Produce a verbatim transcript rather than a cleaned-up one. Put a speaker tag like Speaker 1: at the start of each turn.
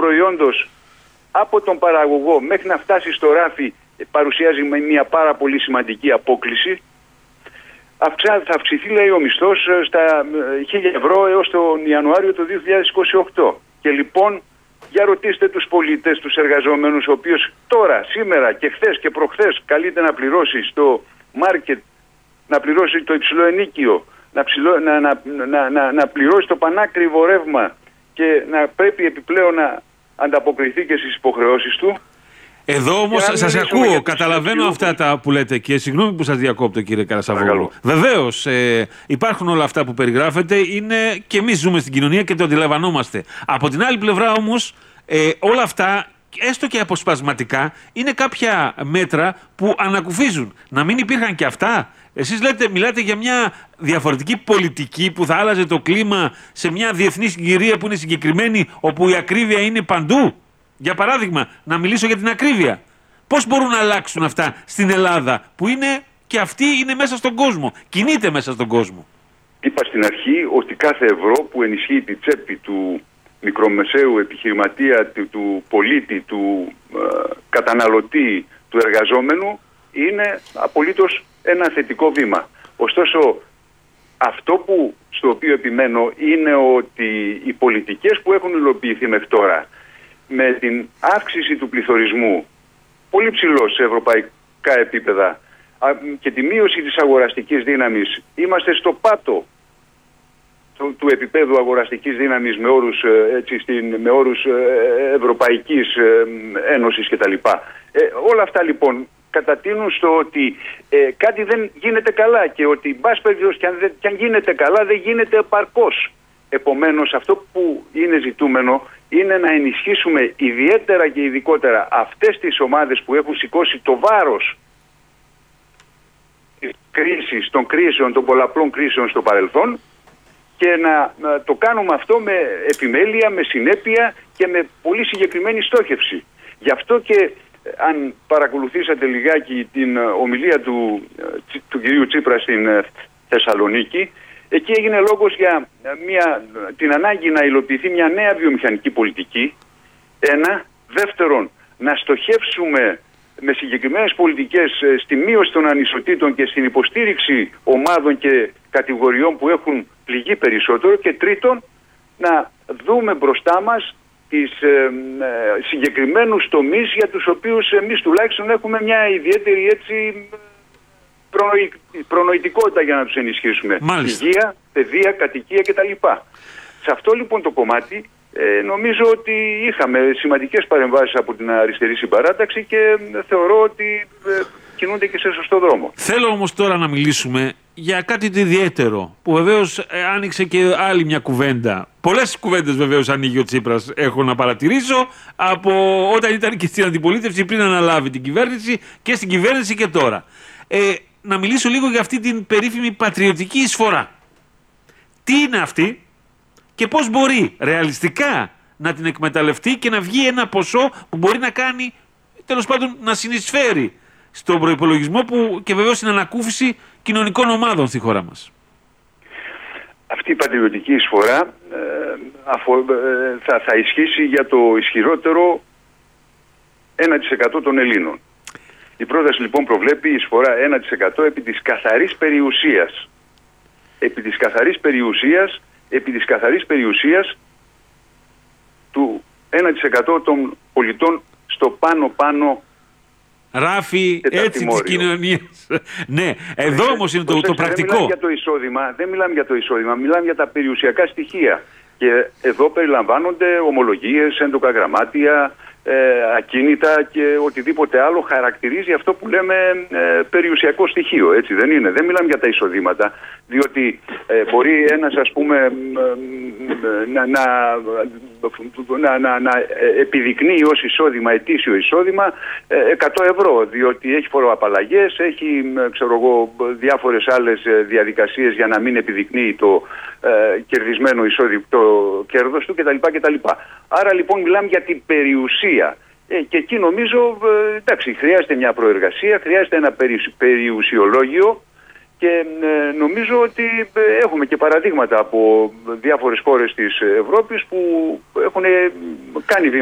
Speaker 1: προϊόντος από τον παραγωγό μέχρι να φτάσει στο ράφι παρουσιάζει μια πάρα πολύ σημαντική απόκλιση. Θα αυξηθεί, λέει, ο μισθός στα χίλια ευρώ έως τον Ιανουάριο του δύο χιλιάδες είκοσι οκτώ. Και λοιπόν, για ρωτήστε τους πολίτες, τους εργαζόμενους, ο οποίος τώρα, σήμερα και χθες και προχθές καλείται να πληρώσει στο μάρκετ, να πληρώσει το υψηλό ενίκιο, να, ψηλό, να, να, να, να, να πληρώσει το πανάκριβο ρεύμα και να πρέπει επιπλέον να ανταποκριθεί και στις υποχρεώσεις του.
Speaker 2: Εδώ όμως σας ακούω, καταλαβαίνω αυτά τα που λέτε και συγγνώμη που σας διακόπτω, κύριε Καρασαβόγλου. Βεβαίως ε, υπάρχουν όλα αυτά που περιγράφετε, είναι και εμείς ζούμε στην κοινωνία και το αντιλαμβανόμαστε. Από την άλλη πλευρά όμως ε, όλα αυτά, έστω και αποσπασματικά, είναι κάποια μέτρα που ανακουφίζουν. Να μην υπήρχαν και αυτά. Εσείς λέτε, μιλάτε για μια διαφορετική πολιτική που θα άλλαζε το κλίμα σε μια διεθνή συγκυρία που είναι συγκεκριμένη, όπου η ακρίβεια είναι παντού. Για παράδειγμα, να μιλήσω για την ακρίβεια. Πώς μπορούν να αλλάξουν αυτά στην Ελλάδα, που είναι και αυτή είναι μέσα στον κόσμο, κινείται μέσα στον κόσμο.
Speaker 1: Είπα στην αρχή ότι κάθε ευρώ που ενισχύει τη τσέπη του μικρομεσαίου επιχειρηματία, του, του πολίτη, του ε, καταναλωτή, του εργαζόμενου, είναι απολύτως ένα θετικό βήμα. Ωστόσο, αυτό που, στο οποίο επιμένω είναι ότι οι πολιτικές που έχουν υλοποιηθεί μέχρι τώρα, με την αύξηση του πληθωρισμού πολύ ψηλό σε ευρωπαϊκά επίπεδα και τη μείωση της αγοραστικής δύναμης, είμαστε στο πάτο του, του επίπεδου αγοραστικής δύναμης με όρους, έτσι, στην, με όρους Ευρωπαϊκής Ένωσης κτλ. Ε, όλα αυτά λοιπόν κατατείνουν στο ότι ε, κάτι δεν γίνεται καλά και ότι μπας περιπτώσει και αν, και αν γίνεται καλά δεν γίνεται επαρκώς. Επομένως, αυτό που είναι ζητούμενο είναι να ενισχύσουμε ιδιαίτερα και ειδικότερα αυτές τις ομάδες που έχουν σηκώσει το βάρος της κρίσης, των κρίσεων, των πολλαπλών κρίσεων στο παρελθόν και να, να το κάνουμε αυτό με επιμέλεια, με συνέπεια και με πολύ συγκεκριμένη στόχευση. Γι' αυτό και αν παρακολουθήσατε λιγάκι την ομιλία του, του κυρίου Τσίπρα στην Θεσσαλονίκη, εκεί έγινε λόγος για μια, την ανάγκη να υλοποιηθεί μια νέα βιομηχανική πολιτική. Ένα. Δεύτερον, να στοχεύσουμε με συγκεκριμένες πολιτικές στη μείωση των ανισοτήτων και στην υποστήριξη ομάδων και κατηγοριών που έχουν πληγεί περισσότερο. Και τρίτον, να δούμε μπροστά μας τις ε, ε, συγκεκριμένους τομείς για τους οποίους εμείς τουλάχιστον έχουμε μια ιδιαίτερη έτσι προνοητικότητα για να τους ενισχύσουμε.
Speaker 2: Μάλιστα.
Speaker 1: Υγεία, παιδεία, κατοικία κτλ. Σε αυτό λοιπόν το κομμάτι ε, νομίζω ότι είχαμε σημαντικές παρεμβάσεις από την αριστερή συμπαράταξη και ε, θεωρώ ότι ε, κινούνται και σε σωστό δρόμο.
Speaker 2: Θέλω όμως τώρα να μιλήσουμε για κάτι το ιδιαίτερο που βεβαίως ε, άνοιξε και άλλη μια κουβέντα. Πολλές κουβέντες βεβαίως ανοίγει ο Τσίπρας, έχω να παρατηρήσω, από όταν ήταν και στην αντιπολίτευση πριν αναλάβει την κυβέρνηση και στην κυβέρνηση και τώρα. Ε, να μιλήσω λίγο για αυτή την περίφημη πατριωτική εισφορά. Τι είναι αυτή και πώς μπορεί ρεαλιστικά να την εκμεταλλευτεί και να βγει ένα ποσό που μπορεί να κάνει, τέλος πάντων, να συνεισφέρει στον προϋπολογισμό που και βεβαίως στην ανακούφιση κοινωνικών ομάδων στη χώρα μας.
Speaker 1: Αυτή η πατριωτική εισφορά ε, αφο, ε, θα, θα ισχύσει για το ισχυρότερο ένα τοις εκατό των Ελλήνων. Η πρόταση λοιπόν προβλέπει εισφορά ένα τοις εκατό επί της καθαρής περιουσίας. Επί της καθαρής περιουσίας, επί της καθαρής περιουσίας του ένα τοις εκατό των πολιτών στο πάνω-πάνω
Speaker 2: ράφι έτσι της κοινωνίας. Ναι, εδώ όμως είναι το, το πρακτικό.
Speaker 1: Δεν μιλάμε για το εισόδημα, δεν μιλάμε για το εισόδημα, μιλάμε για τα περιουσιακά στοιχεία. Και εδώ περιλαμβάνονται ομολογίες, έντοκα γραμμάτια, ε, ακίνητα και οτιδήποτε άλλο χαρακτηρίζει αυτό που λέμε ε, περιουσιακό στοιχείο. Έτσι δεν είναι. Δεν μιλάμε για τα εισοδήματα, διότι ε, μπορεί ένας ας πούμε ε, να, να, να, να, να επιδεικνύει ως εισόδημα, ετήσιο εισόδημα ε, εκατό ευρώ, διότι έχει φοροαπαλλαγές, έχει ξέρω εγώ, διάφορες άλλες διαδικασίες για να μην επιδεικνύει το ε, κερδισμένο εισόδημα, το κέρδος του κτλ. κτλ. Άρα λοιπόν μιλάμε για την περιουσία. Ε, και εκεί νομίζω, ε, εντάξει, χρειάζεται μια προεργασία, χρειάζεται ένα περιουσιολόγιο και ε, νομίζω ότι ε, έχουμε και παραδείγματα από διάφορες χώρες της Ευρώπης που έχουν κάνει